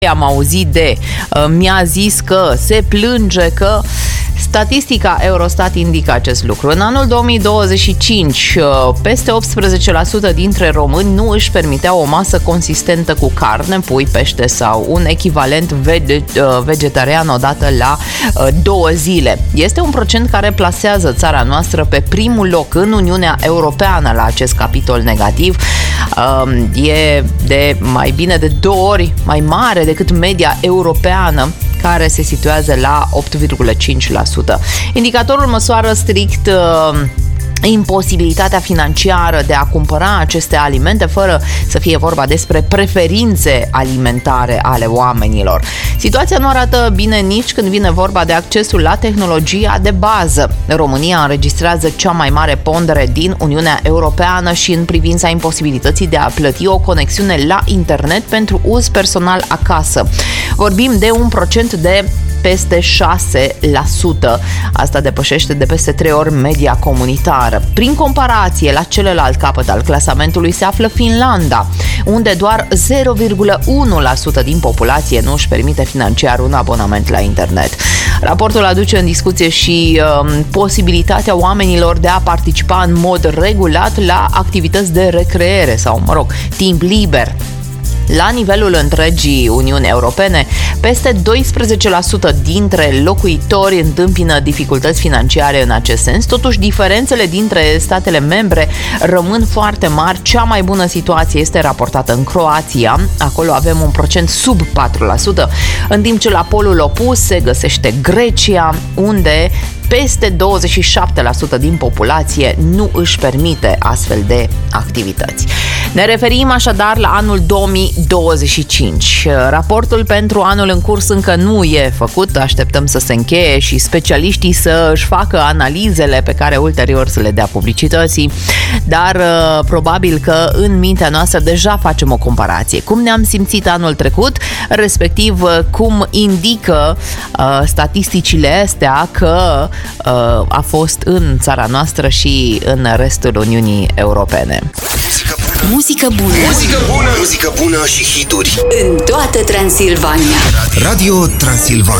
am auzit mi-a zis că se plânge că statistica Eurostat indică acest lucru. În anul 2025, peste 18% dintre români nu își permiteau o masă consistentă cu carne, pui, pește sau un echivalent vegetarian odată la 2 zile. Este un procent care plasează țara noastră pe primul loc în Uniunea Europeană la acest capitol negativ. E de mai bine de 2 ori mai mare decât media europeană, care se situează la 8,5%. Indicatorul măsoară strict imposibilitatea financiară de a cumpăra aceste alimente fără să fie vorba despre preferințe alimentare ale oamenilor. Situația nu arată bine nici când vine vorba de accesul la tehnologia de bază. România înregistrează cea mai mare pondere din Uniunea Europeană și în privința imposibilității de a plăti o conexiune la internet pentru uz personal acasă. Vorbim de un procent de peste 6%. Asta depășește de peste 3 ori media comunitară. Prin comparație, la celălalt capăt al clasamentului se află Finlanda, unde doar 0,1% din populație nu își permite financiar un abonament la internet. Raportul aduce în discuție și posibilitatea oamenilor de a participa în mod regulat la activități de recreere sau, timp liber. La nivelul întregii Uniuni Europene, peste 12% dintre locuitori întâmpină dificultăți financiare în acest sens. Totuși, diferențele dintre statele membre rămân foarte mari. Cea mai bună situație este raportată în Croația. Acolo avem un procent sub 4%, în timp ce la polul opus se găsește Grecia, unde peste 27% din populație nu își permite astfel de activități. Ne referim așadar la anul 2025. Raportul pentru anul în curs încă nu e făcut, așteptăm să se încheie și specialiștii să își facă analizele pe care ulterior să le dea publicității, dar probabil că în mintea noastră deja facem o comparație. Cum ne-am simțit anul trecut, respectiv cum indică statisticile astea că a fost în țara noastră și în restul Uniunii Europene. Muzică bună. Muzică bună. Muzică bună și hituri în toată Transilvania. Radio Transilvania.